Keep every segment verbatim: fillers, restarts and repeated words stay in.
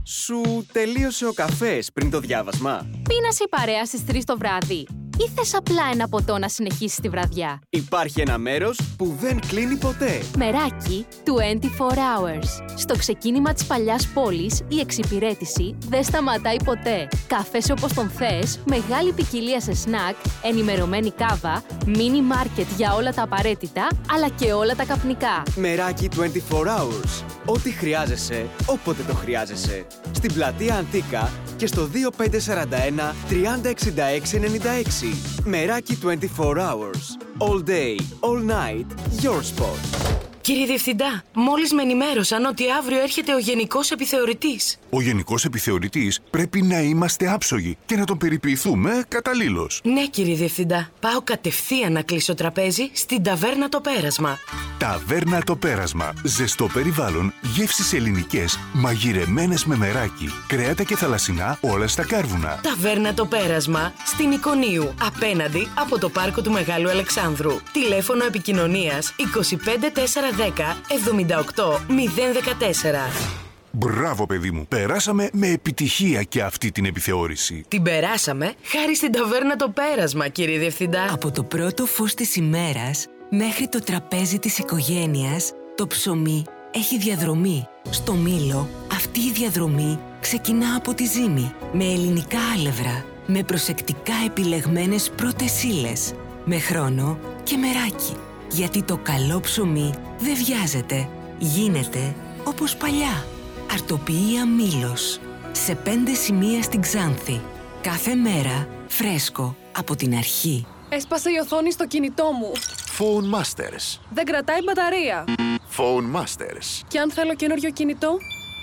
Σου τελείωσε ο καφές πριν το διάβασμα? Πίνασε η παρέα στις τρεις το βράδυ ή θες απλά ένα ποτό να συνεχίσεις τη βραδιά? Υπάρχει ένα μέρος που δεν κλείνει ποτέ. Μεράκι είκοσι τέσσερις hours. Στο ξεκίνημα της παλιάς πόλης, η εξυπηρέτηση δεν σταματάει ποτέ. Καφές όπως τον θες, μεγάλη ποικιλία σε σνακ, ενημερωμένη κάβα, μίνι μάρκετ για όλα τα απαραίτητα, αλλά και όλα τα καπνικά. Μεράκι είκοσι τέσσερις hours. Ό,τι χρειάζεσαι, όποτε το χρειάζεσαι. Στην πλατεία Αντίκα και στο δύο πέντε τέσσερα ένα τριάντα εξήντα έξι ενενήντα έξι. Μεράκι είκοσι τέσσερις hours. All day, all night, your spot. Κύριε Διευθυντά, μόλις με ενημέρωσαν ότι αύριο έρχεται ο Γενικός Επιθεωρητής. Ο Γενικός Επιθεωρητής πρέπει να είμαστε άψογοι και να τον περιποιηθούμε καταλήλως. Ναι, κύριε Διευθυντά. Πάω κατευθείαν να κλείσω τραπέζι στην Ταβέρνα Το Πέρασμα. Ταβέρνα Το Πέρασμα. Ζεστό περιβάλλον, γεύσεις ελληνικές, μαγειρεμένες με μεράκι, κρέατα και θαλασσινά, όλα στα κάρβουνα. Ταβέρνα Το Πέρασμα, στην Εικονίου, απέναντι από το πάρκο του Μεγάλου Αλεξάνδρου. Τηλέφωνο επικοινωνίας είκοσι πέντε τέσσερα δέκα εβδομήντα οκτώ μηδέν δεκατέσσερα. Μπράβο, παιδί μου. Περάσαμε με επιτυχία και αυτή την επιθεώρηση. Την περάσαμε χάρη στην Ταβέρνα Το Πέρασμα, κύριε Διευθυντά. Από το πρώτο φως της ημέρας μέχρι το τραπέζι της οικογένειας, το ψωμί έχει διαδρομή. Στο Μήλο, αυτή η διαδρομή ξεκινά από τη ζύμη, με ελληνικά άλευρα, με προσεκτικά επιλεγμένες πρώτες ύλες, με χρόνο και μεράκι. Γιατί το καλό ψωμί δεν βιάζεται, γίνεται όπως παλιά. Αρτοποιία Μήλος. Σε πέντε σημεία στην Ξάνθη. Κάθε μέρα φρέσκο από την αρχή. Έσπασε η οθόνη στο κινητό μου. Phone Masters. Δεν κρατάει μπαταρία. Phone Masters. Και αν θέλω καινούριο κινητό?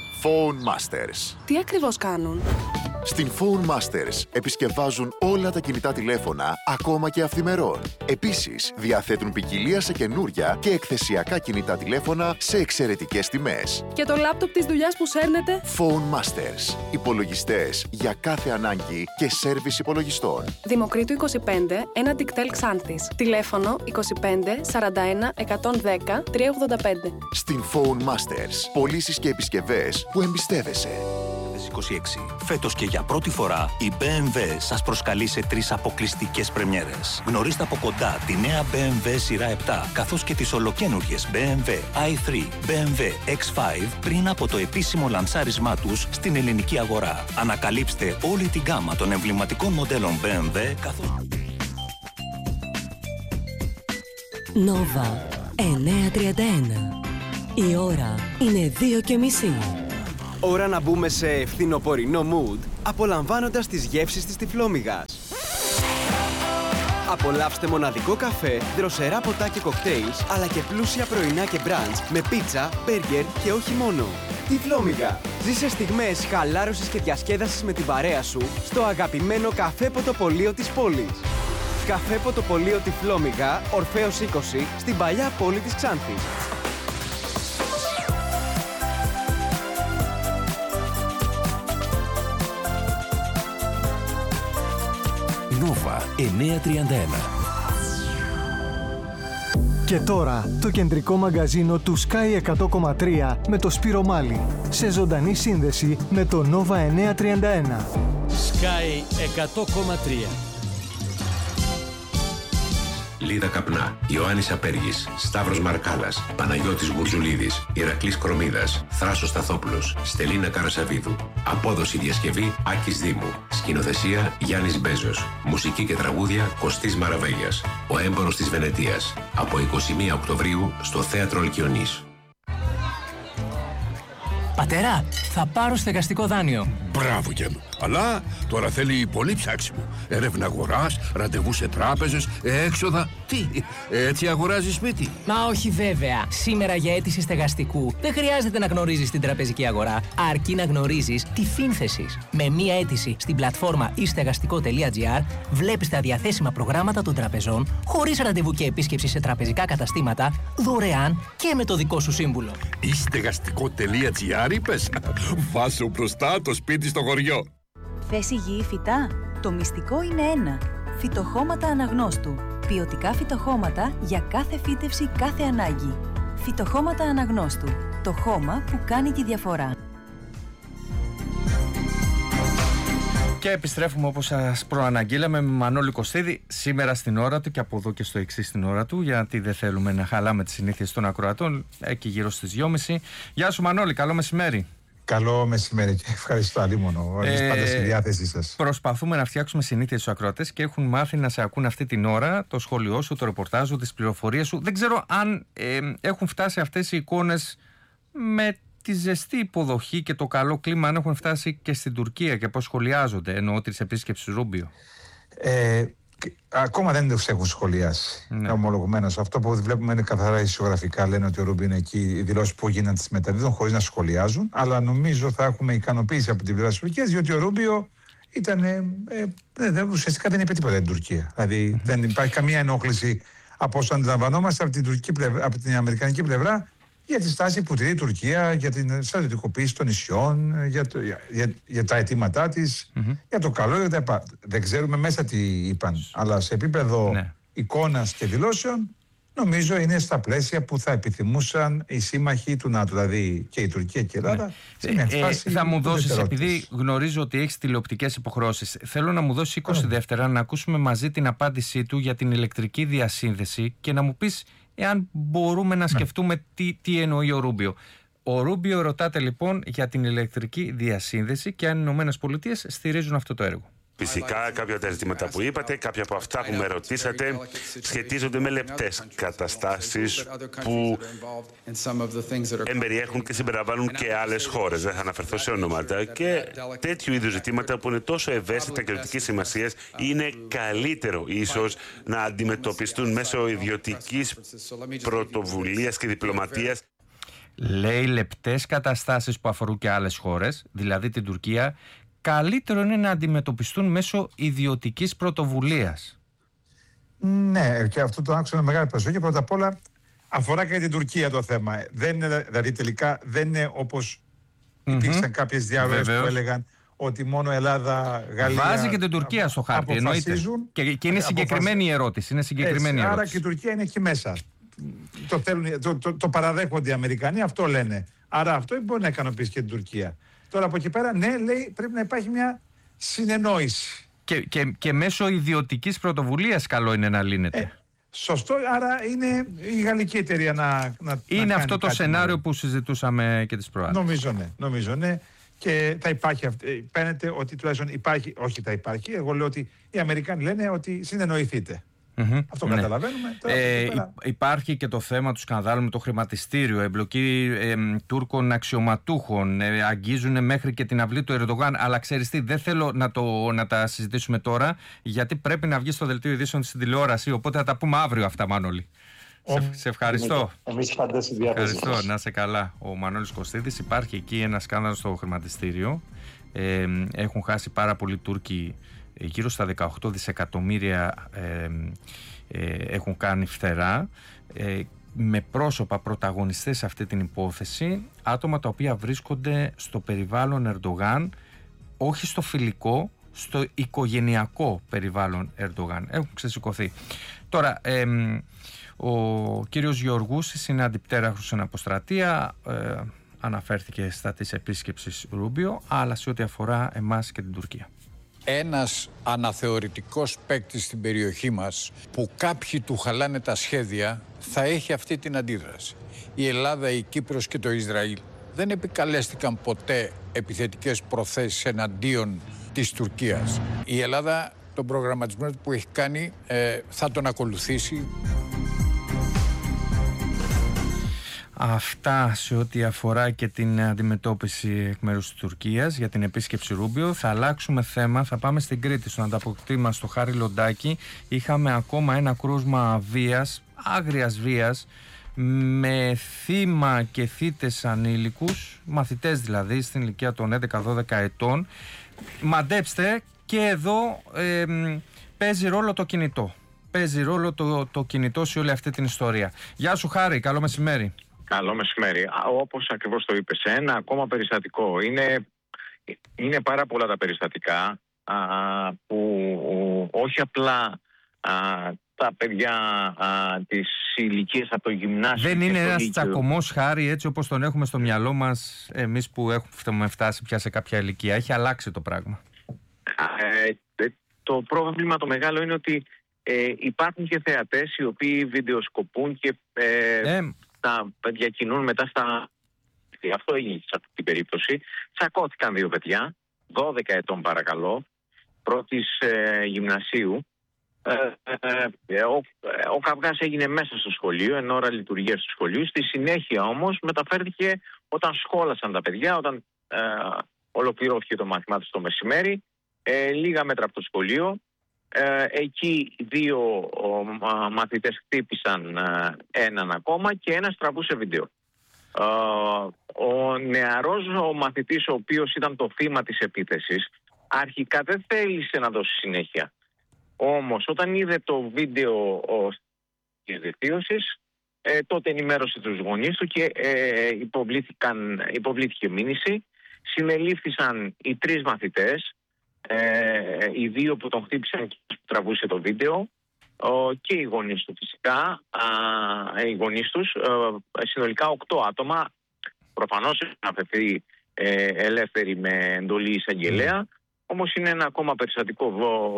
Phone Masters. Τι ακριβώς κάνουν? Στην Phone Masters επισκευάζουν όλα τα κινητά τηλέφωνα, ακόμα και αυθημερών. Επίσης, διαθέτουν ποικιλία σε καινούρια και εκθεσιακά κινητά τηλέφωνα σε εξαιρετικές τιμές. Και το λάπτοπ της δουλειάς που σέρνετε? Phone Masters. Υπολογιστές για κάθε ανάγκη και σέρβις υπολογιστών. Δημοκρίτου είκοσι πέντε, ένα Dicktel Xanthis. Τηλέφωνο είκοσι πέντε σαράντα ένα εκατόν δέκα τριακόσια ογδόντα πέντε. Στην Phone Masters. Πωλήσεις και επισκευές που εμπιστεύεσαι. είκοσι έξι. Φέτος και για πρώτη φορά η μπι εμ ντάμπλιου σας προσκαλεί σε τρεις αποκλειστικές πρεμιέρες. Γνωρίστε από κοντά τη νέα μπι εμ ντάμπλιου σειρά επτά, καθώς και τις ολοκαίνουργιες μπι εμ ντάμπλιου άι θρι, μπι εμ ντάμπλιου εξ πέντε πριν από το επίσημο λανσάρισμά τους στην ελληνική αγορά. Ανακαλύψτε όλη την γκάμα των εμβληματικών μοντέλων μπι εμ ντάμπλιου καθώς... Nova εννιακόσια τριάντα ένα. Η ώρα είναι δύο και μισή. Ώρα να μπούμε σε φθινοπορεινό mood, απολαμβάνοντας τις γεύσεις της Τυφλόμυγας. Απολαύστε μοναδικό καφέ, δροσερά ποτά και κοκτέιλς, αλλά και πλούσια πρωινά και μπραντς με πίτσα, μπέργκερ και όχι μόνο. Τυφλόμυγα. Ζήσε στιγμές χαλάρωσης και διασκέδασης με την παρέα σου στο αγαπημένο καφέ ποτοπωλείο της πόλης. Καφέ ποτοπωλείο Τυφλόμυγα, Ορφέως είκοσι, στην παλιά πόλη της Ξάνθης. Nova εννιακόσια τριάντα ένα. Και τώρα το κεντρικό μαγκαζίνο του Sky εκατό κόμμα τρία με το Σπύρο Μάλι, σε ζωντανή σύνδεση με το Nova εννιακόσια τριάντα ένα. Sky εκατό κόμμα τρία. Λίδα Καπνά, Ιωάννης Απέργης, Σταύρος Μαρκάλας, Παναγιώτης Γουρζουλίδης, Ηρακλής Κρομίδας, Θράσος Σταθόπουλος, Στελίνα Καρασαβίδου. Απόδοση διασκευή Άκης Δήμου. Σκηνοθεσία Γιάννης Μπέζος. Μουσική και τραγούδια Κωστής Μαραβέλιας. Ο έμπορος της Βενετίας. Από είκοσι μία Οκτωβρίου στο Θέατρο Αλκιονής. Πατέρα, θα πάρω στεγαστικό δάνειο. Μπράβο και μου. Αλλά τώρα θέλει πολύ ψάξιμο. Έρευνα αγοράς, ραντεβού σε τράπεζες, έξοδα. Τι, έτσι αγοράζεις σπίτι? Μα όχι βέβαια. Σήμερα για αίτηση στεγαστικού δεν χρειάζεται να γνωρίζεις την τραπεζική αγορά, αρκεί να γνωρίζεις τη Φίνθεσης. Με μία αίτηση στην πλατφόρμα e στεγαστικό τελεία gr βλέπεις τα διαθέσιμα προγράμματα των τραπεζών, χωρίς ραντεβού και επίσκεψη σε τραπεζικά καταστήματα, δωρεάν και με το δικό σου σύμβουλο. e στεγαστικό τελεία gr είπες? Βάσου μπροστά το σπίτι στο χωριό. Θες υγιή φυτά? Το μυστικό είναι ένα. Φυτοχώματα Αναγνώστου. Ποιοτικά φυτοχώματα για κάθε φύτευση, κάθε ανάγκη. Φυτοχώματα Αναγνώστου. Το χώμα που κάνει τη διαφορά. Και επιστρέφουμε όπως σας προαναγγείλαμε με Μανώλη Κωστίδη σήμερα στην ώρα του και από εδώ και στο εξής στην ώρα του, γιατί δεν θέλουμε να χαλάμε τις συνήθειες των ακροατών, εκεί γύρω στις δυόμιση. Γεια σου Μανώλη, καλό μεσημέρι. Καλό μεσημέρι και ευχαριστώ αλίμονο. Ε, πάντα στη διάθεσή σας. Προσπαθούμε να φτιάξουμε συνήθειες στους ακροατές και έχουν μάθει να σε ακούν αυτή την ώρα, το σχόλιο σου, το ρεπορτάζ σου, τις πληροφορίες σου. Δεν ξέρω αν ε, έχουν φτάσει αυτές οι εικόνες με τη ζεστή υποδοχή και το καλό κλίμα, αν έχουν φτάσει και στην Τουρκία και πώς σχολιάζονται, εννοώ της επίσκεψης Ρούμπιο. Ε, ακόμα δεν τους έχουν σχολιάσει. Ναι. Ομολογουμένως. Αυτό που βλέπουμε είναι καθαρά ισιογραφικά. Λένε ότι ο Ρούμπιο είναι εκεί, οι δηλώσεις που γίνανε τις μεταδίδουν χωρίς να σχολιάζουν. Αλλά νομίζω θα έχουμε ικανοποίηση από την πλευρά της Τουρκίας, διότι ο Ρούμπιο ήταν. Ε, ε, ουσιαστικά δεν είπε τίποτα για την Τουρκία. Δηλαδή mm-hmm. δεν υπάρχει καμία ενόχληση από όσο αντιλαμβανόμαστε από την, τουρκική πλευρά, από την αμερικανική πλευρά. Για τη στάση που τηρεί η Τουρκία, για την στρατιωτικοποίηση των νησιών, για, το, για, για, για τα αιτήματά της, mm-hmm. για το καλό, για τα επα... Δεν ξέρουμε μέσα τι είπαν, αλλά σε επίπεδο ναι. εικόνας και δηλώσεων, νομίζω είναι στα πλαίσια που θα επιθυμούσαν οι σύμμαχοι του ΝΑΤΟ, δηλαδή και η Τουρκία και η Ελλάδα. Ναι. Σε μια φάση ε, θα μου δώσεις, επειδή γνωρίζω ότι έχεις τηλεοπτικές υποχρεώσεις, θέλω να μου δώσεις είκοσι oh. δεύτερα να ακούσουμε μαζί την απάντησή του για την ηλεκτρική διασύνδεση και να μου πεις εάν μπορούμε να σκεφτούμε ναι. τι, τι εννοεί ο Ρούμπιο. Ο Ρούμπιο ρωτάτε λοιπόν για την ηλεκτρική διασύνδεση και αν οι Ηνωμένες Πολιτείες στηρίζουν αυτό το έργο. Φυσικά κάποια από τα ζητήματα που είπατε, κάποια από αυτά που με ρωτήσατε σχετίζονται με λεπτές καταστάσεις που εμπεριέχουν και συμπεριλαμβάνουν και άλλες χώρες. Δεν θα αναφερθώ σε ονόματα. Και τέτοιου είδους ζητήματα που είναι τόσο ευαίσθητα και ζωτικής σημασίας είναι καλύτερο ίσως να αντιμετωπιστούν μέσω ιδιωτικής πρωτοβουλίας και διπλωματίας. Λέει λεπτές καταστάσεις που αφορούν και άλλες χώρες, δηλαδή την Τουρκία, καλύτερο είναι να αντιμετωπιστούν μέσω ιδιωτικής πρωτοβουλίας. Ναι, και αυτό το άκουσα με μεγάλη προσοχή. Πρώτα απ' όλα αφορά και την Τουρκία το θέμα. Δεν είναι, δηλαδή τελικά δεν είναι όπως mm-hmm. υπήρξαν κάποιες διάρροες που έλεγαν ότι μόνο Ελλάδα, Γαλλία. Βάζει και την Τουρκία στο χάρτη, εννοείται. Και, και είναι συγκεκριμένη η ερώτηση. Είναι συγκεκριμένη Έτσι, ερώτηση. Άρα και η Τουρκία είναι εκεί μέσα. Το, θέλουν, το, το, το παραδέχονται οι Αμερικανοί, αυτό λένε. Άρα αυτό μπορεί να ικανοποιήσει και την Τουρκία. Τώρα από εκεί πέρα, ναι, λέει, πρέπει να υπάρχει μια συνεννόηση. Και, και, και μέσω ιδιωτικής πρωτοβουλίας καλό είναι να λύνεται. Ε, σωστό, άρα είναι η γαλλική εταιρεία να, να Είναι να αυτό το σενάριο να... που συζητούσαμε και τις προάλλες. Νομίζω ναι, νομίζω ναι. Και θα υπάρχει, φαίνεται ότι τουλάχιστον υπάρχει, όχι θα υπάρχει, εγώ λέω ότι οι Αμερικάνοι λένε ότι συνεννοηθείτε. Mm-hmm. Αυτό ναι. καταλαβαίνουμε. Τώρα, ε, υπάρχει και το θέμα του σκανδάλου με το χρηματιστήριο, εμπλοκή ε, Τούρκων αξιωματούχων, ε, αγγίζουν μέχρι και την αυλή του Ερντογάν. Αλλά ξέρεις τι, δεν θέλω να, το, να τα συζητήσουμε τώρα, γιατί πρέπει να βγει στο δελτίο ειδήσεων στην τηλεόραση. Οπότε θα τα πούμε αύριο αυτά, Μανώλη. Oh. Σε, σε ευχαριστώ. Εμείς πάντα στη διάθεση. Ευχαριστώ, να είσαι καλά. Ο Μανώλης Κωστίδης. Υπάρχει εκεί ένα σκάνδαλο στο χρηματιστήριο. Ε, έχουν χάσει πάρα πολλοί Τούρκοι. Γύρω στα δεκαοκτώ δισεκατομμύρια ε, ε, έχουν κάνει φθερά ε, με πρόσωπα πρωταγωνιστές σε αυτή την υπόθεση, άτομα τα οποία βρίσκονται στο περιβάλλον Ερντογάν, όχι στο φιλικό, στο οικογενειακό περιβάλλον Ερντογάν. Έχουν ξεσηκωθεί. Τώρα, ε, ο κύριος Γεωργούσης είναι αντιπτέραχος στην αποστρατεία, ε, αναφέρθηκε στα της επίσκεψης Ρούμπιο, αλλά σε ό,τι αφορά εμάς και την Τουρκία. Ένας αναθεωρητικός παίκτης στην περιοχή μας που κάποιοι του χαλάνε τα σχέδια θα έχει αυτή την αντίδραση. Η Ελλάδα, η Κύπρος και το Ισραήλ δεν επικαλέστηκαν ποτέ επιθετικές προθέσεις εναντίον της Τουρκίας. Η Ελλάδα τον προγραμματισμό που έχει κάνει ε, θα τον ακολουθήσει. Αυτά σε ό,τι αφορά και την αντιμετώπιση εκ μέρους της Τουρκίας για την επίσκεψη Ρούμπιο. Θα αλλάξουμε θέμα, θα πάμε στην Κρήτη, στον ανταποκριτή μας, στο Χάρη Λοντάκη. Είχαμε ακόμα ένα κρούσμα βίας, άγριας βίας, με θύμα και θύτες ανήλικους, μαθητές δηλαδή, στην ηλικία των έντεκα δώδεκα ετών. Μαντέψτε, και εδώ ε, παίζει ρόλο το κινητό. Παίζει ρόλο το, το κινητό σε όλη αυτή την ιστορία. Γεια σου Χάρη, καλό μεσημέρι. Καλό μεσημέρι. Όπως ακριβώς το είπες, ένα ακόμα περιστατικό. Είναι, είναι πάρα πολλά τα περιστατικά α, που όχι απλά α, τα παιδιά α, της ηλικίας από το γυμνάσιο. Δεν είναι ένας τσακωμός, Χάρη, έτσι όπως τον έχουμε στο μυαλό μας εμείς που έχουμε φτάσει πια σε κάποια ηλικία. Έχει αλλάξει το πράγμα. Ε, το πρόβλημα το μεγάλο είναι ότι ε, υπάρχουν και θεατές οι οποίοι βιντεοσκοπούν και ε, ε. τα διακινούν μετά στα... Αυτό έγινε σε αυτή την περίπτωση. Τσακώθηκαν δύο παιδιά, δώδεκα ετών παρακαλώ, πρώτης ε, γυμνασίου. Ε, ε, ε, ο, ε, ο καυγάς έγινε μέσα στο σχολείο, εν ώρα λειτουργίας του σχολείου. Στη συνέχεια όμως μεταφέρθηκε όταν σχόλασαν τα παιδιά, όταν ε, ολοκληρώθηκε το μάθημά τους το μεσημέρι, ε, λίγα μέτρα από το σχολείο. Ε, εκεί δύο ο, μα, μαθητές χτύπησαν ε, έναν ακόμα και ένας τραβούσε βίντεο. Ε, ο νεαρός ο μαθητής, ο οποίος ήταν το θύμα της επίθεσης, αρχικά δεν θέλησε να δώσει συνέχεια. Όμως όταν είδε το βίντεο της δικτύωσης, ε, τότε ενημέρωσε τους γονείς του και ε, υποβλήθηκε μήνυση. Συνελήφθησαν οι τρεις μαθητές, ε, οι δύο που τον χτύπησαν και που τραβούσε το βίντεο, ε, και οι γονείς του φυσικά, ε, οι γονείς τους, ε, συνολικά οκτώ άτομα, προφανώς έχουν αφαιθεί ε, ελεύθεροι με εντολή εισαγγελέα. Όμως είναι ένα ακόμα περιστατικό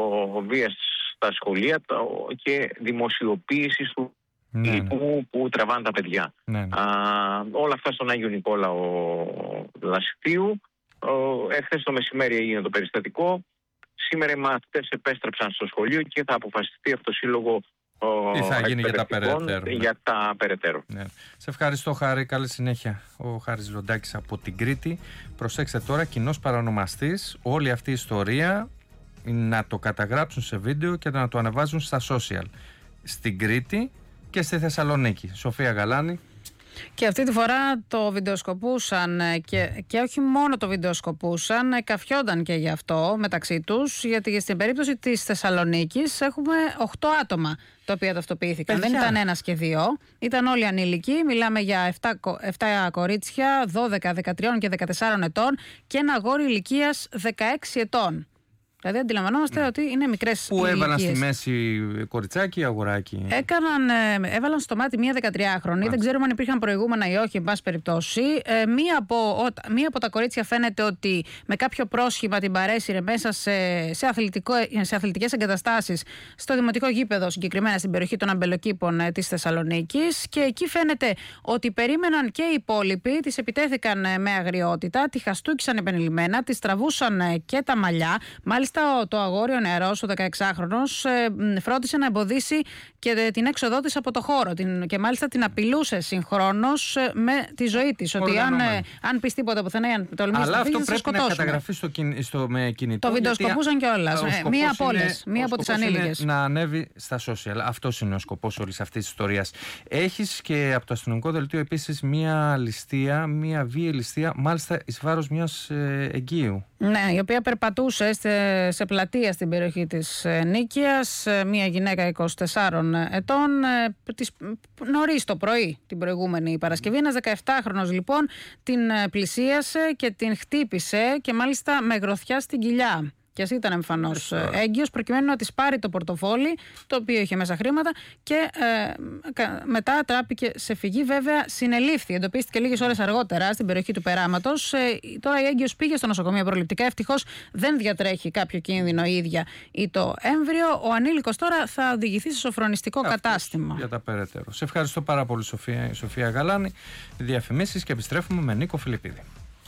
βίας στα σχολεία και δημοσιοποίηση του ναι, ναι. που, που τραβάνε τα παιδιά. Ναι, ναι. Α, όλα αυτά στον Άγιο Νικόλαο Λασιθίου. Εχθές το μεσημέρι έγινε το περιστατικό. Σήμερα οι μαθητές επέστρεψαν στο σχολείο και θα αποφασιστεί από το Σύλλογο τι θα γίνει για τα περαιτέρω. Για τα περαιτέρω. Ναι. Σε ευχαριστώ, Χάρη. Καλή συνέχεια. Ο Χάρης Λοντάκης από την Κρήτη. Προσέξτε τώρα, κοινός παρανομαστής, όλη αυτή η ιστορία να το καταγράψουν σε βίντεο και να το ανεβάζουν στα social. Στην Κρήτη και στη Θεσσαλονίκη. Σοφία Γαλάνη. Και αυτή τη φορά το βιντεοσκοπούσαν και, και όχι μόνο το βιντεοσκοπούσαν, καφιόνταν και γι' αυτό μεταξύ τους, γιατί στην περίπτωση της Θεσσαλονίκης έχουμε οκτώ άτομα τα οποία ταυτοποιήθηκαν. Παιδιά. Δεν ήταν ένας και δύο, ήταν όλοι ανήλικοι. Μιλάμε για επτά κορίτσια, δώδεκα, δεκατρία και δεκατέσσερα ετών και ένα αγόρι ηλικίας δεκαέξι ετών. Δηλαδή αντιλαμβανόμαστε ναι. ότι είναι μικρές που ηλικίες. Έβαλαν στη μέση κοριτσάκι ή αγοράκι. Έκαναν, ε, έβαλαν στο μάτι μία δεκατριάχρονη. Δεν ξέρουμε αν υπήρχαν προηγούμενα ή όχι, εν πάση περιπτώσει. Ε, μία, από, ο, μία από τα κορίτσια φαίνεται ότι με κάποιο πρόσχημα την παρέσυρε μέσα σε, σε, σε αθλητικές εγκαταστάσεις στο δημοτικό γήπεδο, συγκεκριμένα στην περιοχή των Αμπελοκήπων ε, της Θεσσαλονίκης. Και εκεί φαίνεται ότι περίμεναν και οι υπόλοιποι, τις επιτέθηκαν ε, με αγριότητα, τη χαστούκισαν επανειλημμένα, τις τραβούσαν ε, και τα μαλλιά. Μάλιστα το αγόρι, ο νεαρός, ο δεκαεξάχρονος, φρόντισε να εμποδίσει και την έξοδό της από το χώρο. Και μάλιστα την απειλούσε συγχρόνως με τη ζωή της. Ότι αν, αν πει τίποτα πουθενά, αν τολμήσει να φύγει, θα σε σκοτώσουν. Αλλά αυτό πρέπει να καταγραφεί στο, στο, με κινητό. Το βιντεοσκοπούσαν κιόλας. Μία από όλες. Μία από τις ανήλικες. Να ανέβει στα social. Αυτός είναι ο σκοπός όλης αυτής της ιστορίας. Έχεις και από το αστυνομικό δελτίο επίσης μία ληστεία, μία βίαιη ληστεία, μάλιστα εις βάρος μιας ε, εγκύου. Ναι, η οποία περπατούσε σε, σε πλατεία στην περιοχή της Νίκαιας, μια γυναίκα είκοσι τεσσάρων ετών, της, νωρίς το πρωί την προηγούμενη Παρασκευή. Ένας δεκαεπτάχρονος λοιπόν την πλησίασε και την χτύπησε και μάλιστα με γροθιά στην κοιλιά. Και ας ήταν εμφανώς έγκυος, προκειμένου να της πάρει το πορτοφόλι, το οποίο είχε μέσα χρήματα, και ε, μετά τράπηκε σε φυγή. Βέβαια, συνελήφθη. Εντοπίστηκε λίγες ώρες αργότερα στην περιοχή του Περάματος. Ε, τώρα η έγκυος πήγε στο νοσοκομείο προληπτικά. Ευτυχώς δεν διατρέχει κάποιο κίνδυνο η ίδια ή το έμβριο. Ο ανήλικος τώρα θα οδηγηθεί σε σοφρονιστικό Αυτός κατάστημα. Για τα περαιτέρω. Σε ευχαριστώ πάρα πολύ, Σοφία, Σοφία Γαλάνη. Διαφημίσεις και επιστρέφουμε με Νίκο Φιλιππίδη.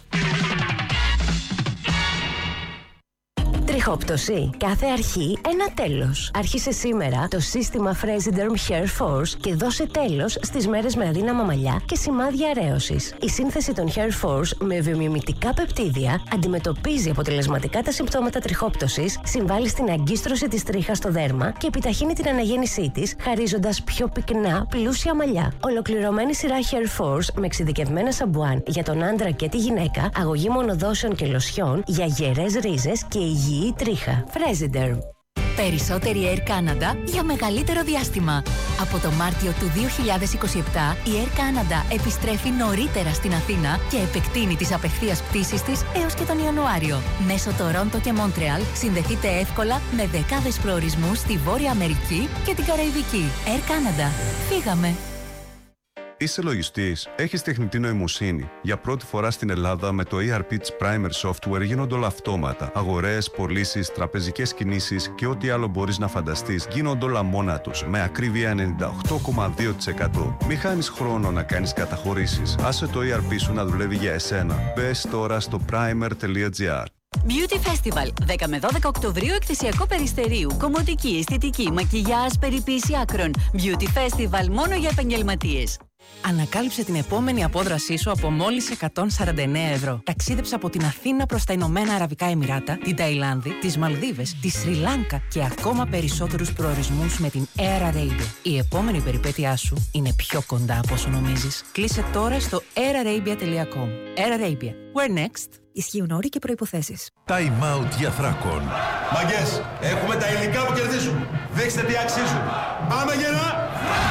Τριχόπτωση. Κάθε αρχή ένα τέλος. Άρχισε σήμερα το σύστημα Fresiderm Hair Force και δώσε τέλος στις μέρες με αδύναμα μαλλιά και σημάδια αρέωσης. Η σύνθεση των Hair Force με βιομιμητικά πεπτίδια αντιμετωπίζει αποτελεσματικά τα συμπτώματα τριχόπτωσης, συμβάλλει στην αγκίστρωση της τρίχας στο δέρμα και επιταχύνει την αναγέννησή της, χαρίζοντας πιο πυκνά, πλούσια μαλλιά. Ολοκληρωμένη σειρά Hair Force με εξειδικευμένα σαμπουάν για τον άντρα και τη γυναίκα, αγωγή μονοδόσεων και λοσιών για γερές ρίζες και υγιή η τρίχα. Fresiderm. Περισσότερη Air Canada για μεγαλύτερο διάστημα. Από το Μάρτιο του δύο χιλιάδες είκοσι επτά η Air Canada επιστρέφει νωρίτερα στην Αθήνα και επεκτείνει τις απευθείας πτήσεις της έως και τον Ιανουάριο. Μέσω Τορόντο και Μόντρεαλ συνδεθείτε εύκολα με δεκάδες προορισμούς στη Βόρεια Αμερική και την Καραϊβική. Air Canada. Φύγαμε! Είσαι λογιστής, έχεις τεχνητή νοημοσύνη. Για πρώτη φορά στην Ελλάδα με το ι αρ πι της Primer Software γίνονται όλα αυτόματα. Αγορές, πωλήσεις, τραπεζικές κινήσεις και ό,τι άλλο μπορείς να φανταστείς γίνονται όλα μόνα τους, με ακρίβεια ενενήντα οκτώ κόμμα δύο τοις εκατό. Μη χάνεις χρόνο να κάνεις καταχωρήσεις. Άσε το ι αρ πι σου να δουλεύει για εσένα. Μπες τώρα στο primer τελεία gr. Beauty Festival, δέκα με δώδεκα Οκτωβρίου, εκθεσιακό Περιστερίου. Κομμωτική, αισθητική, μακιγιάζ, περιποίηση άκρων. Beauty Festival μόνο για επαγγελματίες. Ανακάλυψε την επόμενη απόδρασή σου από μόλις εκατόν σαράντα εννέα ευρώ. Ταξίδεψε από την Αθήνα προς τα Ηνωμένα Αραβικά Εμιράτα, την Ταϊλάνδη, τις Μαλδίβες, τη Σρι Λάνκα και ακόμα περισσότερους προορισμούς με την Air Arabia. Η επόμενη περιπέτειά σου είναι πιο κοντά από όσο νομίζεις. Κλείσε τώρα στο air arabia τελεία com. Air Arabia. Where next? Ισχύουν όροι και προϋποθέσεις. Time out για Θράκον. Μαγκές, έχουμε τα υλικά που κερδίζουν. Δείξτε τι αξίζουν. Πάμε γερά!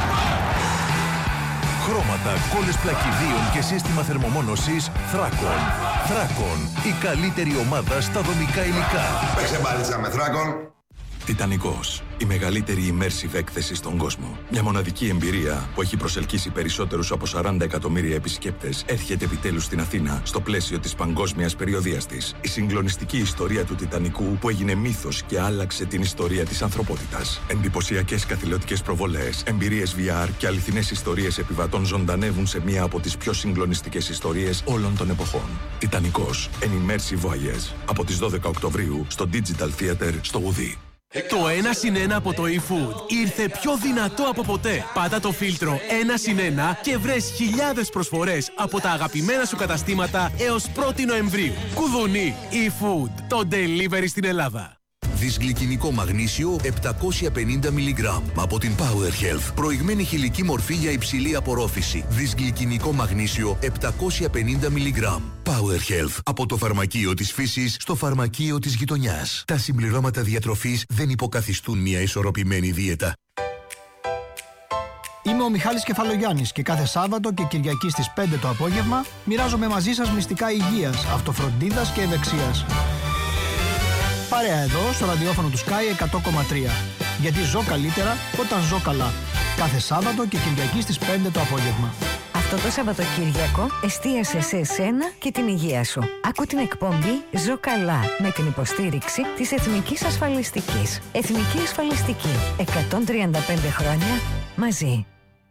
Χρώματα, κόλλες πλακιδίων και σύστημα θερμομόνωσης Θράκον. Θράκον, η καλύτερη ομάδα στα δομικά υλικά. Παίξε μπάλιτσα με Θράκον. Τιτανικός, η μεγαλύτερη immersive έκθεση στον κόσμο. Μια μοναδική εμπειρία που έχει προσελκύσει περισσότερους από σαράντα εκατομμύρια επισκέπτες έρχεται επιτέλους στην Αθήνα στο πλαίσιο της παγκόσμιας περιοδείας της. Η συγκλονιστική ιστορία του Τιτανικού που έγινε μύθος και άλλαξε την ιστορία της ανθρωπότητας. Εντυπωσιακές καθηλωτικές προβολές, εμπειρίες βι αρ και αληθινές ιστορίες επιβατών ζωντανεύουν σε μία από τις πιο συγκλονιστικές ιστορίες όλων των εποχών. Τιτανικός, an immersive voyage. Από τις δώδεκα Οκτωβρίου στο Digital Theater στο Γουδί. Το ένα συν ένα από το eFood ήρθε πιο δυνατό από ποτέ. Πάτα το φίλτρο ένα συν ένα και βρες χιλιάδες προσφορές από τα αγαπημένα σου καταστήματα έως πρώτη Νοεμβρίου. Κουδουνί, eFood, το delivery στην Ελλάδα. Δυσγλυκινικό μαγνήσιο επτακόσια πενήντα μιλιγκράμμ από την Power Health. Προηγμένη χηλική μορφή για υψηλή απορρόφηση. Δυσγλυκινικό μαγνήσιο επτακόσια πενήντα μιλιγκράμμ. Power Health. Από το φαρμακείο της φύσης στο φαρμακείο της γειτονιάς. Τα συμπληρώματα διατροφής δεν υποκαθιστούν μια ισορροπημένη δίαιτα. Είμαι ο Μιχάλης Κεφαλογιάννης και κάθε Σάββατο και Κυριακή στις πέντε το απόγευμα μοιράζομαι μαζί σας μυστικά υγείας, αυτοφροντίδας και ευεξίας. Παρέα εδώ στο ραδιόφωνο του Sky εκατό κόμμα τρία. Γιατί ζω καλύτερα όταν ζω καλά. Κάθε Σάββατο και Κυριακή στις πέντε το απόγευμα. Αυτό το Σαββατοκύριακο εστίασε σε εσένα και την υγεία σου. Άκου την εκπομπή «Ζω καλά» με την υποστήριξη της Εθνικής Ασφαλιστικής. Εθνική Ασφαλιστική. εκατόν τριάντα πέντε χρόνια μαζί.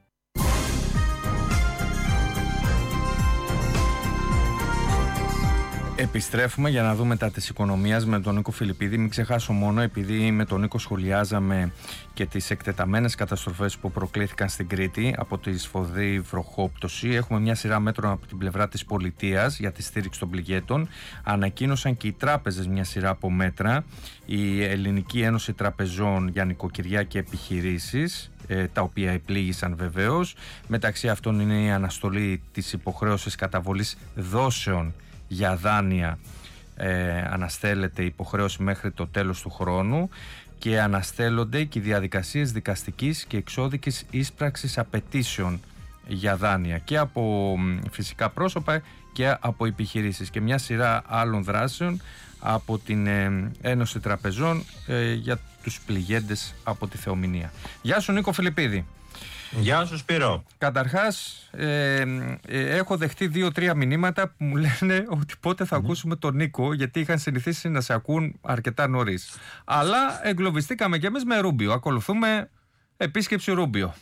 Επιστρέφουμε για να δούμε τα της οικονομίας με τον Νίκο Φιλιππίδη. Μην ξεχάσω μόνο, επειδή με τον Νίκο σχολιάζαμε και τις εκτεταμένες καταστροφές που προκλήθηκαν στην Κρήτη από τη σφοδρή βροχόπτωση. Έχουμε μια σειρά μέτρων από την πλευρά της πολιτείας για τη στήριξη των πληγέντων. Ανακοίνωσαν και οι τράπεζες μια σειρά από μέτρα. Η Ελληνική Ένωση Τραπεζών για νοικοκυριά και επιχειρήσεις, τα οποία επλήγησαν βεβαίως. Μεταξύ αυτών είναι η αναστολή της υποχρέωσης καταβολής δόσεων για δάνεια, ε, αναστέλλεται η υποχρέωση μέχρι το τέλος του χρόνου και αναστέλλονται και οι διαδικασίες δικαστικής και εξώδικης ίσπραξης απαιτήσεων για δάνεια και από φυσικά πρόσωπα και από επιχειρήσεις και μια σειρά άλλων δράσεων από την ε, Ένωση Τραπεζών ε, για τους πληγέντες από τη θεομηνία. Γεια σου Νίκο Φιλιππίδη. Γεια σου Σπύρο. Καταρχάς ε, ε, έχω δεχτεί δύο-τρία μηνύματα που μου λένε ότι πότε θα mm. ακούσουμε τον Νίκο, γιατί είχαν συνηθίσει να σε ακούν αρκετά νωρίς. Αλλά εγκλωβιστήκαμε κι εμείς με Ρούμπιο. Ακολουθούμε επίσκεψη Ρούμπιο.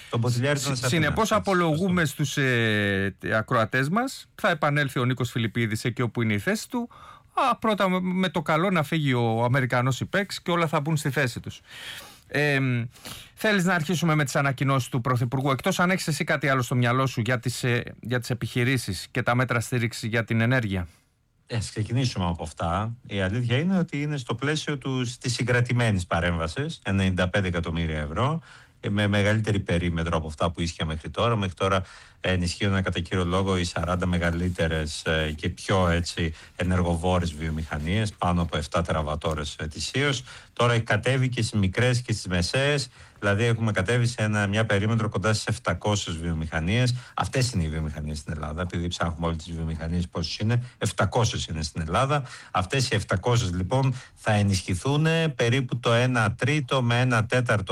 Συνεπώς απολογούμε στους ε, ακροατές μας. Θα επανέλθει ο Νίκος Φιλιππίδης εκεί όπου είναι η θέση του. Α, πρώτα με το καλό να φύγει ο Αμερικανός υπέξ και όλα θα μπουν στη θέση τους. Ε, θέλεις να αρχίσουμε με τις ανακοινώσεις του Πρωθυπουργού, εκτός αν έχεις εσύ κάτι άλλο στο μυαλό σου για τις, για τις επιχειρήσεις και τα μέτρα στήριξη για την ενέργεια? Ε, ας ξεκινήσουμε από αυτά. Η αλήθεια είναι ότι είναι στο πλαίσιο του, της συγκρατημένης παρέμβασης, ενενήντα πέντε εκατομμύρια ευρώ, με μεγαλύτερη περίμετρο από αυτά που ίσχυα μέχρι τώρα. Μέχρι τώρα ενισχύονταν κατά κύριο λόγο οι σαράντα μεγαλύτερες και πιο έτσι ενεργοβόρες βιομηχανίες, πάνω από επτά τεραβατόρες ετησίως. Τώρα κατέβει και στις μικρές και στις μεσαίες, δηλαδή έχουμε κατέβει σε ένα, μια περίμετρο κοντά στις επτακόσιες βιομηχανίες. Αυτές είναι οι βιομηχανίες στην Ελλάδα, επειδή ψάχνουμε όλες τις βιομηχανίες πόσες είναι, επτακόσιες είναι στην Ελλάδα. Αυτές οι επτακόσιες λοιπόν θα ενισχυθούν περίπου το ένα τρίτο με ένα τέταρτο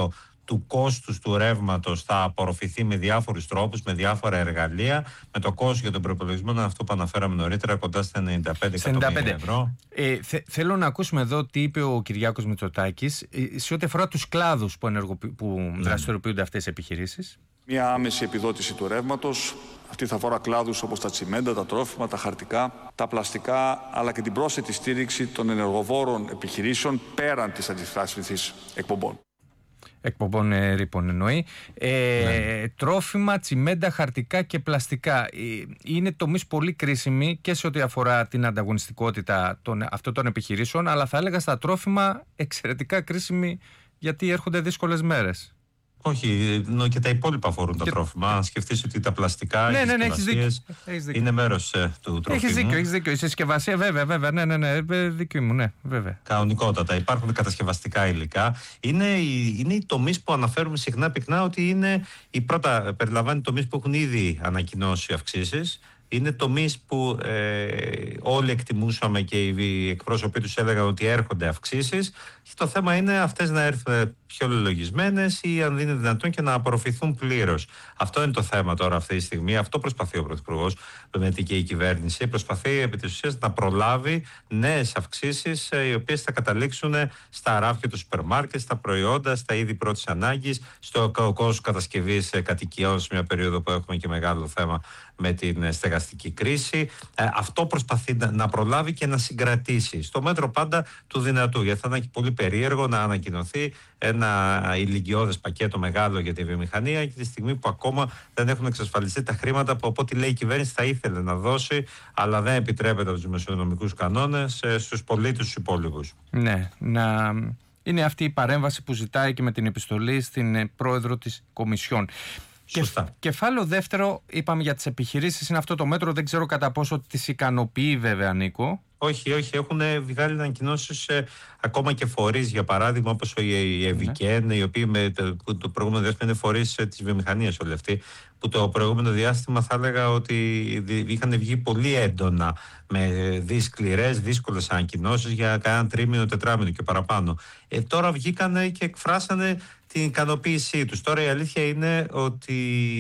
του κόστους του ρεύματος θα απορροφηθεί με διάφορους τρόπους, με διάφορα εργαλεία, με το κόστος για τον προϋπολογισμό να αυτό που αναφέραμε νωρίτερα, κοντά στα ενενήντα πέντε εκατομμύρια ευρώ. Ε, θε, θέλω να ακούσουμε εδώ τι είπε ο Κυριάκος Μητσοτάκης ε, σε ό,τι αφορά τους κλάδους που, ενεργοποι... που ναι. δραστηριοποιούνται αυτές οι επιχειρήσεις. Μια άμεση επιδότηση του ρεύματος. Αυτή θα αφορά κλάδους όπως τα τσιμέντα, τα τρόφιμα, τα χαρτικά, τα πλαστικά, αλλά και την πρόσθετη στήριξη των ενεργοβόρων επιχειρήσεων πέραν της αντιστάσιμης εκπομπών. Εκπομπών ε, ρήπων εννοεί. Ε, ναι. Τρόφιμα, τσιμέντα, χαρτικά και πλαστικά. Ε, είναι τομείς πολύ κρίσιμοι και σε ό,τι αφορά την ανταγωνιστικότητα των, αυτών των επιχειρήσεων, αλλά θα έλεγα στα τρόφιμα εξαιρετικά κρίσιμοι γιατί έρχονται δύσκολες μέρες. Όχι, και τα υπόλοιπα αφορούν τα και... τρόφιμα. Αν σκεφτείς ότι τα πλαστικά, ναι, οι ναι, ναι, συσκευασίες είναι μέρος ε, του τρόφιμου. Έχεις δίκιο, έχεις δίκιο. Η συσκευασία, βέβαια, βέβαια, ναι, ναι, ναι, δίκιο μου, ναι, βέβαια. Κανονικότατα. Υπάρχουν κατασκευαστικά υλικά. Είναι οι, είναι οι τομείς που αναφέρουμε συχνά πυκνά ότι είναι η πρώτα, περιλαμβάνει τομείς που έχουν ήδη ανακοινώσει αυξήσεις. Είναι τομείς που ε, όλοι εκτιμούσαμε και οι εκπρόσωποι τους έλεγαν ότι έρχονται αυξήσεις. Και το θέμα είναι αυτές να έρθουν πιο λογισμένες ή αν είναι δυνατόν και να απορροφηθούν πλήρως. Αυτό είναι το θέμα τώρα αυτή τη στιγμή. Αυτό προσπαθεί ο Πρωθυπουργός με την και η κυβέρνηση. Προσπαθεί επί της ουσίας να προλάβει νέες αυξήσεις οι οποίες θα καταλήξουν στα ράφια του σούπερ μάρκετ, στα προϊόντα, στα είδη πρώτης ανάγκης, στο κόστος κατασκευής κατοικιών σε μια περίοδο που έχουμε και μεγάλο θέμα με την στεγαστική κρίση. Ε, αυτό προσπαθεί να, να προλάβει και να συγκρατήσει στο μέτρο πάντα του δυνατού. Γιατί θα είναι πολύ περίεργο να ανακοινωθεί ένα ηλικιώδες πακέτο μεγάλο για τη βιομηχανία και τη στιγμή που ακόμα δεν έχουν εξασφαλιστεί τα χρήματα που από ό,τι λέει η κυβέρνηση θα ήθελε να δώσει, αλλά δεν επιτρέπεται από τους δημοσιονομικούς κανόνες στους πολίτες τους υπόλοιπους. Ναι, να... είναι αυτή η παρέμβαση που ζητάει και με την επιστολή στην πρόεδρο της Κομισιόν. Σωστά. Κεφάλαιο δεύτερο, είπαμε για τις επιχειρήσεις, είναι αυτό το μέτρο, δεν ξέρω κατά πόσο τις ικανοποιεί βέβαια, Νίκο. Όχι, όχι, έχουν βγάλει ανακοινώσεις ε, ακόμα και φορείς, για παράδειγμα, όπως η Ευικέν, οι οποίοι με το, το προηγούμενο διάστημα είναι φορείς ε, της βιομηχανίας όλοι αυτοί, που το προηγούμενο διάστημα θα έλεγα ότι είχαν βγει πολύ έντονα με σκληρές, δύσκολες ανακοινώσεις για κάνα τρίμηνο, τετράμηνο και παραπάνω. Ε, τώρα βγήκαν και εκφράσανε την ικανοποίησή τους. Τώρα η αλήθεια είναι ότι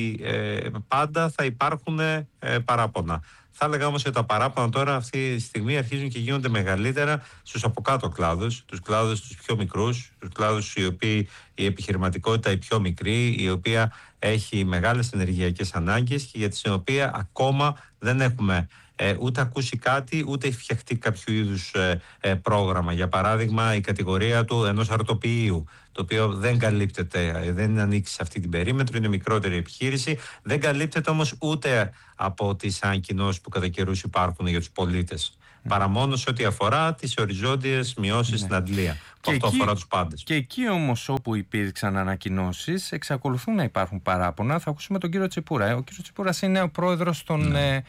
ε, πάντα θα υπάρχουν ε, παράπονα. Θα έλεγα όμως ότι τα παράπονα τώρα αυτή τη στιγμή αρχίζουν και γίνονται μεγαλύτερα στους από κάτω κλάδους, τους κλάδους τους πιο μικρούς, τους κλάδους οι οποίοι η επιχειρηματικότητα η πιο μικρή, η οποία έχει μεγάλες ενεργειακές ανάγκες και για την οποία ακόμα δεν έχουμε Ε, ούτε ακούσει κάτι, ούτε έχει φτιαχτεί κάποιο είδους ε, ε, πρόγραμμα. Για παράδειγμα, η κατηγορία του ενός αρτοποιείου, το οποίο δεν καλύπτεται, ε, δεν ανήκει σε αυτή την περίμετρο, είναι μικρότερη επιχείρηση, δεν καλύπτεται όμως ούτε από τις ανακοινώσεις που κατά καιρούς υπάρχουν για τους πολίτες. Mm. Παρά μόνο σε ό,τι αφορά τις οριζόντιες μειώσεις mm. στην αντλία. Που αυτό εκεί, αφορά τους πάντες. Και εκεί όμως όπου υπήρξαν ανακοινώσεις, εξακολουθούν να υπάρχουν παράπονα. Θα ακούσουμε τον κύριο Τσιπούρα. Ο κύριος Τσιπούρας είναι ο πρόεδρος των mm. ε,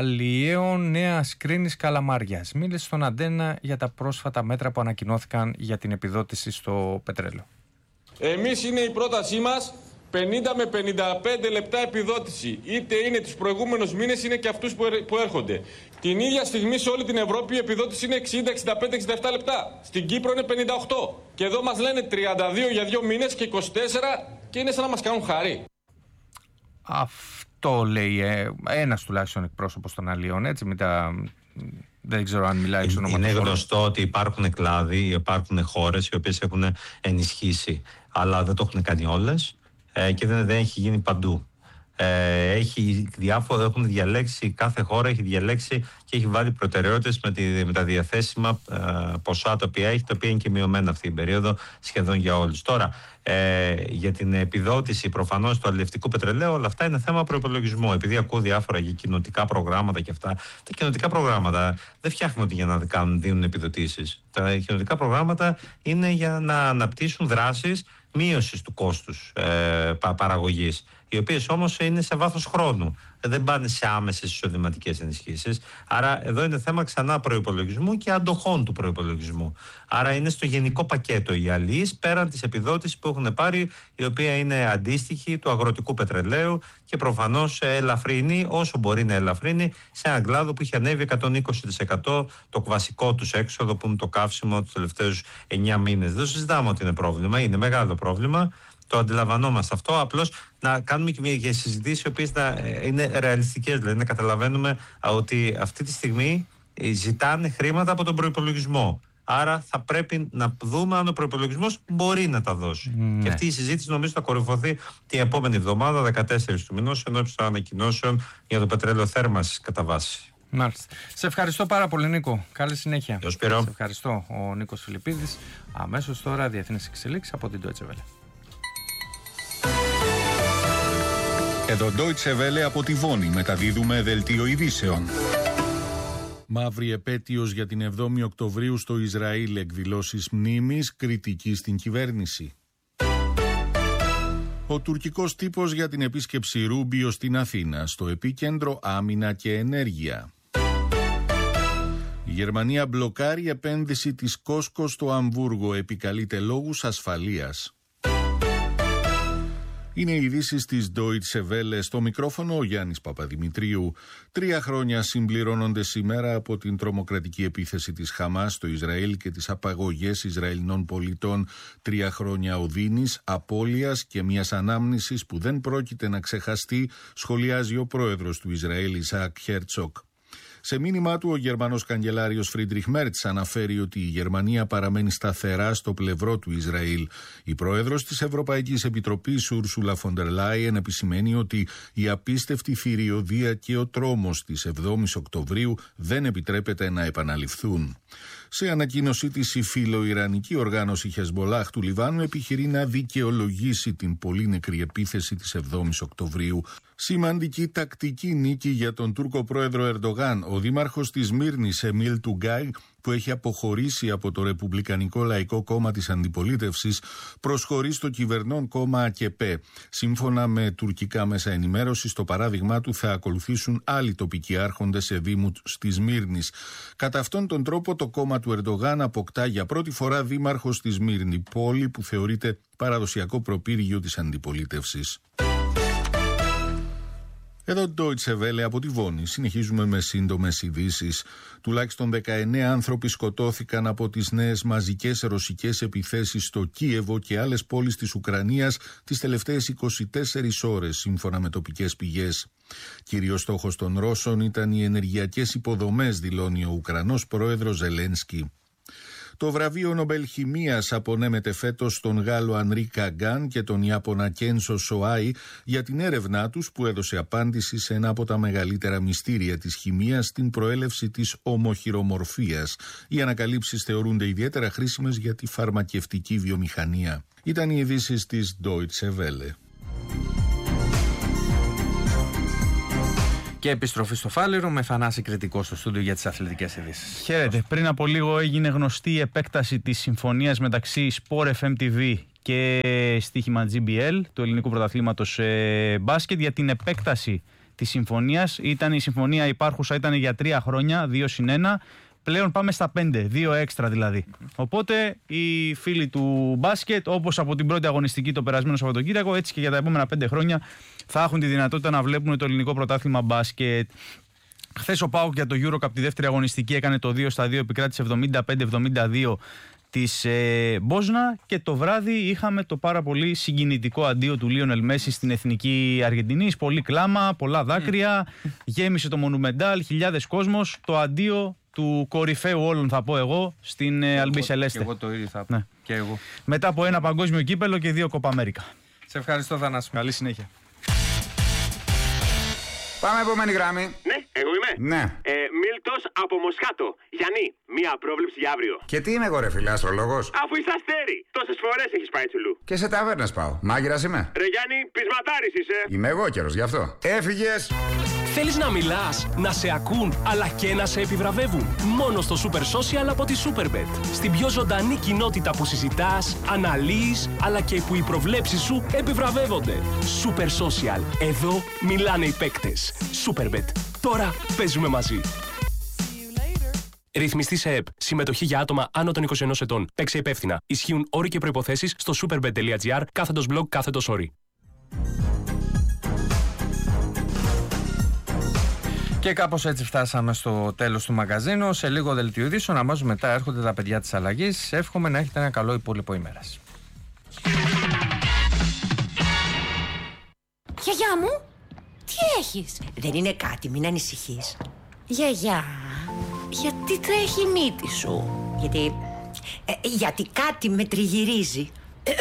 αλλιέων Νέας Κρίνης Καλαμάριας. Μίλησε στον Αντένα για τα πρόσφατα μέτρα που ανακοινώθηκαν για την επιδότηση στο πετρέλαιο. Εμείς είναι η πρότασή μας. πενήντα με πενήντα πέντε λεπτά επιδότηση. Είτε είναι τους προηγούμενους μήνες, είναι και αυτούς που έρχονται. Την ίδια στιγμή σε όλη την Ευρώπη η επιδότηση είναι εξήντα, εξήντα πέντε, εξήντα επτά λεπτά. Στην Κύπρο είναι πενήντα οκτώ. Και εδώ μας λένε τριάντα δύο για δύο μήνες και είκοσι τέσσερα και είναι σαν να μας κάνουν χάρη. Αυτό λέει ε, ένας τουλάχιστον εκπρόσωπος των αλλιών, έτσι, μετά... Δεν ξέρω αν μιλάει εξ ονόματος. Είναι γνωστό ότι υπάρχουν κλάδοι, υπάρχουν χώρες οι οποίες έχουν ενισχύσει, αλλά δεν το έχουν κάνει όλες. Και δεν, δεν έχει γίνει παντού. Ε, έχει διάφορα, έχουν διαλέξει, κάθε χώρα έχει διαλέξει και έχει βάλει προτεραιότητες με, τη, με τα διαθέσιμα ε, ποσά τα οποία έχει, τα οποία είναι και μειωμένα αυτή την περίοδο σχεδόν για όλους. Τώρα, ε, για την επιδότηση προφανώς του αλλιευτικού πετρελαίου, όλα αυτά είναι θέμα προϋπολογισμού. Επειδή ακούω διάφορα για κοινοτικά προγράμματα και αυτά, τα κοινοτικά προγράμματα δεν φτιάχνονται για να κάνουν, δίνουν επιδοτήσεις. Τα κοινοτικά προγράμματα είναι για να αναπτύσσουν δράσεις μείωσης του κόστους ε, παραγωγής, οι οποίες όμως είναι σε βάθος χρόνου. Δεν πάνε σε άμεσες εισοδηματικές ενισχύσεις. Άρα εδώ είναι θέμα ξανά προϋπολογισμού και αντοχών του προϋπολογισμού. Άρα είναι στο γενικό πακέτο οι αλληλείς πέραν της επιδότησης που έχουν πάρει, η οποία είναι αντίστοιχη του αγροτικού πετρελαίου και προφανώς ελαφρύνει όσο μπορεί να ελαφρύνει σε έναν κλάδο που είχε ανέβει εκατόν είκοσι τοις εκατό το βασικό τους έξοδο, που είναι το καύσιμο τους τελευταίους εννιά μήνες. Δεν συζητάμε ότι είναι πρόβλημα, είναι μεγάλο πρόβλημα. το αντιλαμβανόμαστε αυτό. Απλώς να κάνουμε και μια συζητήσεις οι οποίες να είναι ρεαλιστικές. Δηλαδή να καταλαβαίνουμε ότι αυτή τη στιγμή ζητάνε χρήματα από τον προϋπολογισμό. Άρα θα πρέπει να δούμε αν ο προϋπολογισμός μπορεί να τα δώσει. Mm. Και αυτή η συζήτηση νομίζω θα κορυφωθεί την επόμενη εβδομάδα, δεκατέσσερις του μηνός, ενώπιον των ανακοινώσεων για το πετρέλαιο θέρμανσης κατά βάση. Μάλιστα. Σε ευχαριστώ πάρα πολύ, Νίκο. Καλή συνέχεια. Γεια Σπύρο. Σε ευχαριστώ. Ο Νίκος Φιλιππίδης. Αμέσως τώρα διεθνείς εξελίξεις από την Deutsche Welle. Εδώ Deutsche Welle από τη Βόνη μεταδίδουμε δελτίο ειδήσεων. Μαύρη επέτειος για την εβδόμη Οκτωβρίου στο Ισραήλ, εκδηλώσεις μνήμης, κριτική στην κυβέρνηση. Ο τουρκικός τύπος για την επίσκεψη Ρούμπιο στην Αθήνα, στο επίκεντρο άμυνα και ενέργεια. Η Γερμανία μπλοκάρει επένδυση της Κόσκο στο Αμβούργο, επικαλείται λόγους ασφαλείας. Είναι οι ειδήσεις της Deutsche Welle. Στο μικρόφωνο ο Γιάννης Παπαδημητρίου. Τρία χρόνια συμπληρώνονται σήμερα από την τρομοκρατική επίθεση της Χαμάς στο Ισραήλ και τις απαγωγές Ισραηλινών πολιτών. Τρία χρόνια οδύνης, απώλειας και μιας ανάμνησης που δεν πρόκειται να ξεχαστεί, σχολιάζει ο πρόεδρος του Ισραήλ, Ισαάκ Χέρτσοκ. Σε μήνυμά του, ο Γερμανός καγκελάριος Φρίντριχ Μέρτς αναφέρει ότι η Γερμανία παραμένει σταθερά στο πλευρό του Ισραήλ. Η πρόεδρος της Ευρωπαϊκής Επιτροπής, Ούρσουλα φον ντερ Λάιεν, επισημαίνει ότι η απίστευτη θηριωδία και ο τρόμος της εβδόμης Οκτωβρίου δεν επιτρέπεται να επαναληφθούν. Σε ανακοίνωσή της, η φιλοϊρανική οργάνωση Χεσμολάχ του Λιβάνου επιχειρεί να δικαιολογήσει την πολύ νεκρή επίθεση της εβδόμης Οκτωβρίου. Σημαντική τακτική νίκη για τον Τούρκο πρόεδρο Ερντογάν. Ο δήμαρχος της Μύρνης, Εμίλ Τουγκάι, που έχει αποχωρήσει από το Ρεπουμπλικανικό Λαϊκό Κόμμα της Αντιπολίτευσης, προσχωρεί στο κυβερνών κόμμα ΑΚΕΠΕ. Σύμφωνα με τουρκικά μέσα ενημέρωσης, στο παράδειγμά του θα ακολουθήσουν άλλοι τοπικοί άρχοντες σε δήμους της Μύρνης. Κατά αυτόν τον τρόπο, το κόμμα του Ερντογάν αποκτά για πρώτη φορά δήμαρχο στη Σμύρνη, πόλη που θεωρείται παραδοσιακό προπύργιο της αντιπολίτευσης. Εδώ Deutsche Welle από τη Βόνη. Συνεχίζουμε με σύντομες ειδήσεις. Τουλάχιστον δεκαεννέα άνθρωποι σκοτώθηκαν από τις νέες μαζικές ρωσικές επιθέσεις στο Κίεβο και άλλες πόλεις της Ουκρανίας τις τελευταίες είκοσι τέσσερις ώρες, σύμφωνα με τοπικές πηγές. Κύριος στόχος των Ρώσων ήταν οι ενεργειακές υποδομές, δηλώνει ο Ουκρανός πρόεδρος Ζελένσκι. Το βραβείο Νομπέλ Χημείας απονέμεται φέτος στον Γάλλο Ανρί Καγκάν και τον Ιάπωνα Κένσο Σοάι για την έρευνά τους που έδωσε απάντηση σε ένα από τα μεγαλύτερα μυστήρια της χημείας, την προέλευση της ομοχειρομορφίας. Οι ανακαλύψεις θεωρούνται ιδιαίτερα χρήσιμες για τη φαρμακευτική βιομηχανία. Ήταν οι ειδήσεις της Deutsche Welle. Και επιστροφή στο Φάληρο με Θανάση Κρητικό στο στούντιο για τις αθλητικές ειδήσεις. Χαίρετε. Πριν από λίγο έγινε γνωστή η επέκταση της συμφωνίας μεταξύ Sport εφ εμ τι βι και στοίχημα τζι μπι ελ, του ελληνικού πρωταθλήματος ε, μπάσκετ, για την επέκταση της συμφωνίας. Ήταν η συμφωνία υπάρχουσα, ήταν για τρία χρόνια, δύο συν ένα. Πλέον πάμε στα πέντε, δύο έξτρα δηλαδή. Οπότε οι φίλοι του μπάσκετ, όπως από την πρώτη αγωνιστική το περασμένο Σαββατοκύριακο, έτσι και για τα επόμενα πέντε χρόνια θα έχουν τη δυνατότητα να βλέπουν το ελληνικό πρωτάθλημα μπάσκετ. Χθες ο ΠΑΟΚ για το EuroCup τη δεύτερη αγωνιστική έκανε το δύο στα δύο, επικράτησε εβδομήντα πέντε εβδομήντα δύο της ε, Μπόσνα, και το βράδυ είχαμε το πάρα πολύ συγκινητικό αντίο του Λίονελ Μέση στην εθνική Αργεντινής. Πολύ κλάμα, πολλά δάκρυα, mm. γέμισε το Μονουμεντάλ, χιλιάδες κόσμος, το αντίο του κορυφαίου όλων, θα πω εγώ, στην Αλμπί Σελέστε. Και εγώ το ίδιο θα πω. Ναι. Και εγώ. Μετά από ένα παγκόσμιο κύπελο και δύο Κόπα Αμέρικα. Σε ευχαριστώ, Θανάση. Καλή συνέχεια. Πάμε επόμενη γράμμη. Ναι, εγώ είμαι. Ναι. Ε, Μίλτος από Μοσχάτο. Γιάννη, μία πρόβλεψη για αύριο. Και τι είμαι εγώ, ρε φίλε, αστρολόγος? Αφού είσαι αστέρι. Τόσες φορές έχεις πάει τσουλού. Και σε ταβέρνες πάω. Μάγειρας είμαι. Ρε Γιάννη, πεισματάρης είσαι. Είμαι εγώ καιρος, γι' αυτό. Έφυγες. Θέλεις να μιλάς, να σε ακούν, αλλά και να σε επιβραβεύουν? Μόνο στο Super Social από τη Superbet. Στην πιο ζωντανή κοινότητα που συζητάς, αναλύεις, αλλά και που οι προβλέψεις σου επιβραβεύονται. Super Social. Εδώ μιλάνε οι παίκτες. Superbet. Τώρα παίζουμε μαζί. Ρυθμιστή σε ΕΠ. Συμμετοχή για άτομα άνω των είκοσι ενός ετών. Παίξε υπεύθυνα. Ισχύουν όροι και προϋποθέσεις στο superbet.gr κάθετος blog κάθετος όροι. Και κάπως έτσι φτάσαμε στο τέλος του μαγαζίνου. Σε λίγο δελτίο ειδήσεων, αμέσως μετά έρχονται τα παιδιά της αλλαγής. Εύχομαι να έχετε ένα καλό υπόλοιπο ημέρας. Γιαγιά μου, τι έχεις? Δεν είναι κάτι, μην ανησυχείς. Γιαγιά, γιατί τρέχει η μύτη σου? Γιατί... Ε, γιατί κάτι με τριγυρίζει.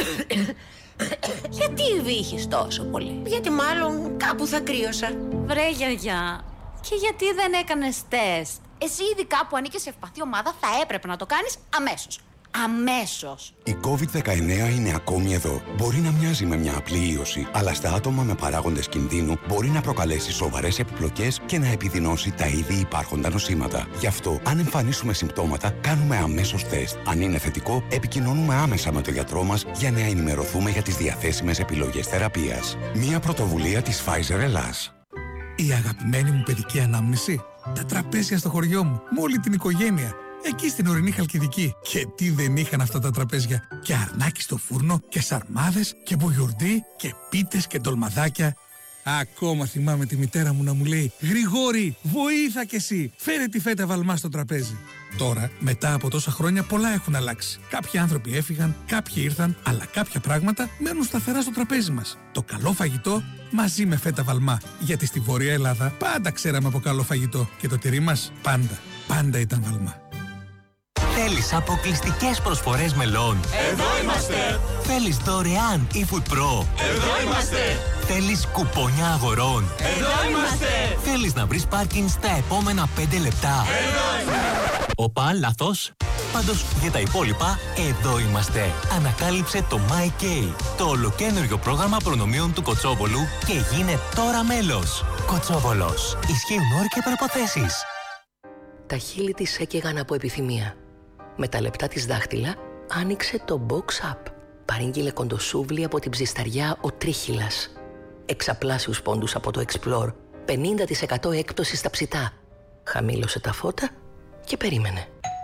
Γιατί βύχεις τόσο πολύ? Γιατί μάλλον κάπου θα κρύωσα. Βρε γιαγιά, και γιατί δεν έκανες τεστ? Εσύ ειδικά που ανήκεις σε ευπαθή ομάδα θα έπρεπε να το κάνεις αμέσως. Αμέσως. Η κόβιντ δεκαεννέα είναι ακόμη εδώ. Μπορεί να μοιάζει με μια απλή ίωση, αλλά στα άτομα με παράγοντες κινδύνου μπορεί να προκαλέσει σοβαρές επιπλοκές και να επιδεινώσει τα ήδη υπάρχοντα νοσήματα. Γι' αυτό, αν εμφανίσουμε συμπτώματα, κάνουμε αμέσως τεστ. Αν είναι θετικό, επικοινωνούμε άμεσα με τον γιατρό μας για να ενημερωθούμε για τις διαθέσιμες επιλογές θεραπείας. Μια πρωτοβουλία της Pfizer Ελλάς. Η αγαπημένη μου παιδική ανάμνηση. Τα τραπέζια στο χωριό μου, με όλη την οικογένεια. Εκεί στην ορεινή Χαλκιδική. Και τι δεν είχαν αυτά τα τραπέζια. Και αρνάκι στο φούρνο, και σαρμάδες, και μπουγιουρντί, και πίτες και ντολμαδάκια. Ακόμα θυμάμαι τη μητέρα μου να μου λέει «Γρηγόρη, βοήθα κι εσύ, φέρε τη φέτα βαλμά στο τραπέζι». Τώρα, μετά από τόσα χρόνια, πολλά έχουν αλλάξει. Κάποιοι άνθρωποι έφυγαν, κάποιοι ήρθαν, αλλά κάποια πράγματα μένουν σταθερά στο τραπέζι μας. Το καλό φαγητό μαζί με φέτα βαλμά. Γιατί στη Βόρεια Ελλάδα πάντα ξέραμε από καλό φαγητό. Και το τυρί μας πάντα, πάντα ήταν βαλμά. Θέλεις αποκλειστικές προσφορές μελών? Εδώ είμαστε! Θέλεις δωρεάν eFood Pro? Εδώ είμαστε! Θέλεις κουπόνια αγορών? Εδώ είμαστε! Θέλεις να βρεις πάρκινγκ στα επόμενα πέντε λεπτά? Εδώ είμαστε! Οπα, λάθος. Πάντως, για τα υπόλοιπα, εδώ είμαστε. Ανακάλυψε το MyK, το ολοκαίνουργιο πρόγραμμα προνομίων του Κοτσόβολου και γίνε τώρα μέλος. Κοτσόβολος. Ισχύουν όροι και προϋποθέσεις. Τα χείλη της έκαιγαν από επιθυμία. Με τα λεπτά της δάχτυλα άνοιξε το Box Up. Παρήγγειλε κοντοσούβλι από την ψισταριά ο Τρίχυλας. Εξαπλάσιους πόντους από το Explore. πενήντα τοις εκατό έκπτωση στα ψητά. Χαμήλωσε τα φώτα και περίμενε.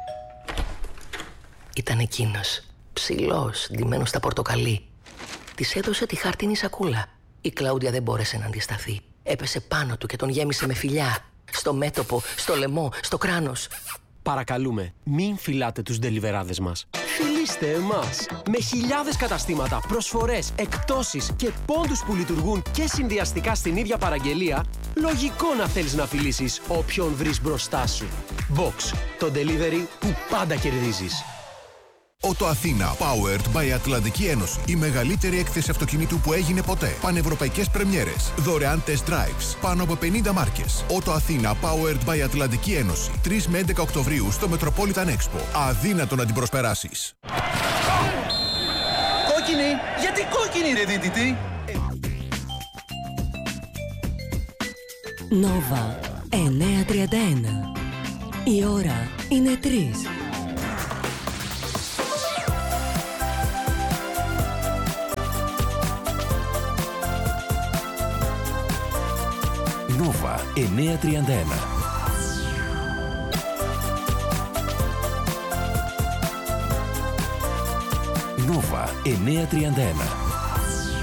Ήταν εκείνος, ψηλός, ντυμένος στα πορτοκαλί. Της έδωσε τη χάρτινη σακούλα. Η Κλάουντια δεν μπόρεσε να αντισταθεί. Έπεσε πάνω του και τον γέμισε με φιλιά. Στο μέτωπο, στο λαιμό, στο κράνος. Παρακαλούμε, μην φυλάτε τους ντελιβεράδες μας. Φιλήστε εμάς. Με χιλιάδες καταστήματα, προσφορές, εκπτώσεις και πόντους που λειτουργούν και συνδυαστικά στην ίδια παραγγελία, λογικό να θέλεις να φιλήσεις όποιον βρεις μπροστά σου. Box, το delivery που πάντα κερδίζεις. Ότο Αθήνα, powered by Ατλαντική Ένωση. Η μεγαλύτερη έκθεση αυτοκινήτου που έγινε ποτέ. Πανευρωπαϊκές πρεμιέρες. Δωρεάν test drives. Πάνω από πενήντα μάρκες. Ότο Αθήνα, powered by Ατλαντική Ένωση. τρεις με έντεκα Οκτωβρίου στο Metropolitan Expo. Αδύνατο να την προσπεράσεις. Κόκκινη! Γιατί κόκκινη ρε δίτητη! Νόβα εννιά τριάντα ένα. Η ώρα είναι τρεις. Νόβα εννιά τριάντα ένα. Νόβα εννιά τριάντα ένα.